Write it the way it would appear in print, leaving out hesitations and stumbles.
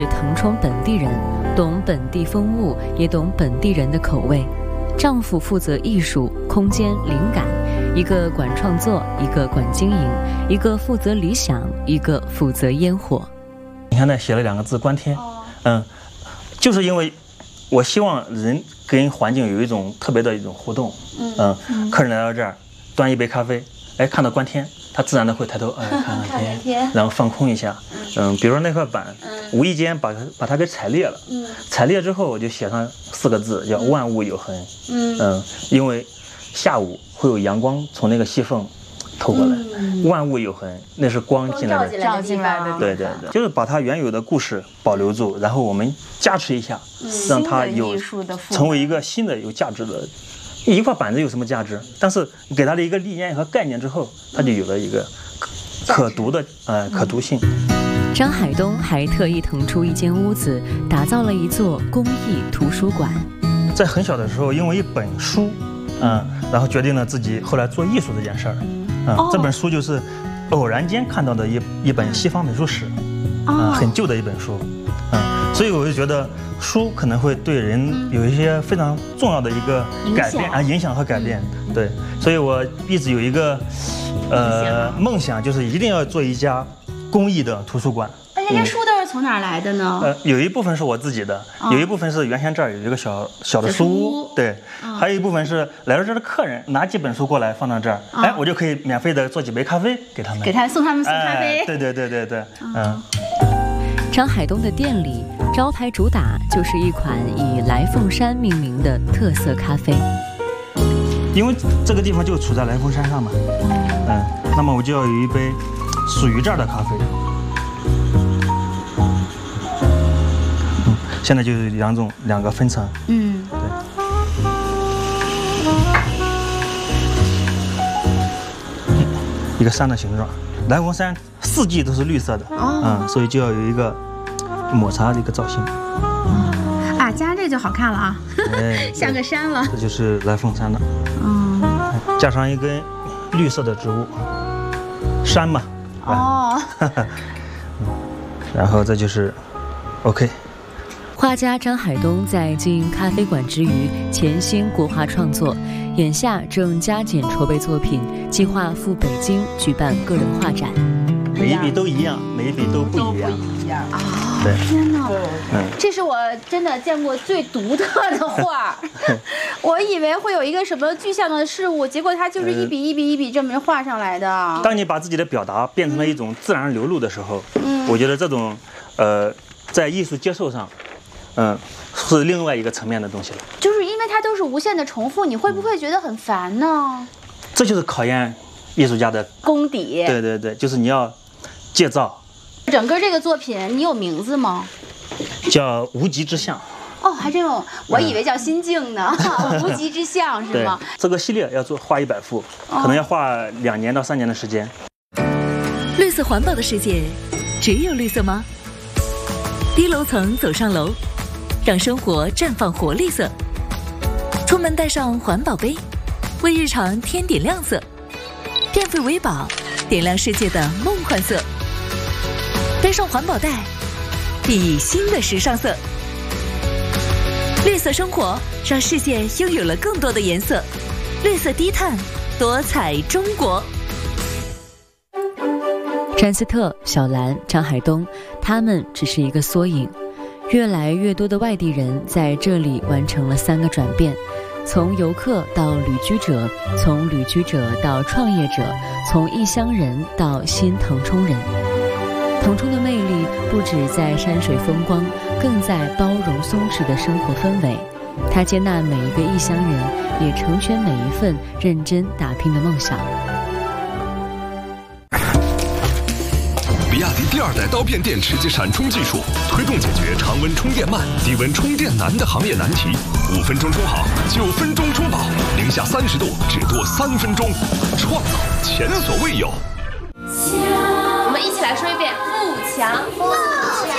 腾冲本地人，懂本地风物，也懂本地人的口味。丈夫负责艺术、空间、灵感，一个管创作，一个管经营，一个负责理想，一个负责烟火。 你看那写了2个字“观天”，就是因为我希望人跟环境有一种特别的一种互动。客人来到这儿，端一杯咖啡，看到观天，他自然的会抬头，看看天，然后放空一下。比如说那块板，无意间把它给踩裂了。踩裂之后，我就写上4个字，叫“万物有痕”。因为下午会有阳光从那个细缝透过来，万物有痕，那是光进来的， 照进来的。 对，就是把它原有的故事保留住，然后我们加持一下，让它有成为一个新的有价值的。一块板子有什么价值？但是给它的一个理念和概念之后，它就有了一个可读的可读性。 张海东还特意腾出一间屋子，打造了一座公益图书馆。 在很小的时候，因为一本书，然后决定了自己后来做艺术这件事儿。这本书就是偶然间看到的一本西方美术史，很旧的一本书。所以我就觉得书可能会对人有一些非常重要的一个改变影响和改变。对，所以我一直有一个梦想，就是一定要做一家公益的图书馆。 那这些书都是从哪儿来的呢？ 有一部分是我自己的，有一部分是原先这儿有一个小的书屋，对，还有一部分是来到这儿的客人拿几本书过来放到这儿，我就可以免费的做几杯咖啡给他们， 送他们咖啡。 对， 张海东的店里招牌主打就是一款以来凤山命名的特色咖啡， 因为这个地方就处在来凤山上嘛，那么我就要有一杯属于这儿的咖啡。现在就是2个分层，对，一个山的形状。来凤山4季都是绿色的，所以就要有一个抹茶的一个造型。 加上这个就好看了啊，像个山了。 这就是来凤山的，加上一根绿色的植物，山嘛。然后这就是 OK。 画家张海东在经营咖啡馆之余，潜心国画创作，眼下正加紧筹备作品，计划赴北京举办个人画展。 每一笔都一样，每一笔都不一样。对， 天哪，这是我真的见过最独特的画。我以为会有一个什么具象的事物，结果它就是一笔一笔一笔这么画上来的。 当你把自己的表达变成了一种自然流露的时候，我觉得这种在艺术接受上。是另外一个层面的东西了。 就是因为它都是无限的重复，你会不会觉得很烦呢？ 这就是考验艺术家的功底。 对，就是你要借造。 整个这个作品你有名字吗？ 叫无极之象。 还真有，我以为叫心境呢。无极之象是吗？ 这个系列要画100幅，可能要花2年到3年的时间。 绿色环保的世界，只有绿色吗？低楼层走上楼，让生活绽放活力色。出门带上环保杯，为日常添点亮色。电费为宝，点亮世界的梦幻色。背上环保袋，熠熠新的时尚色。绿色生活，让世界拥有了更多的颜色。绿色低碳，多彩中国。 詹斯特、小兰、张海东，他们只是一个缩影。越来越多的外地人在这里完成了3个转变，从游客到旅居者，从旅居者到创业者，从异乡人到新腾冲人。腾冲的魅力不止在山水风光，更在包容松弛的生活氛围。它接纳每一个异乡人，也成全每一份认真打拼的梦想。 比亚迪第2代刀片电池及闪充技术，推动解决常温充电慢、低温充电难的行业难题。5分钟充好，9分钟充饱，零下30度只多3分钟，创造前所未有。 我们一起来说一遍：富强。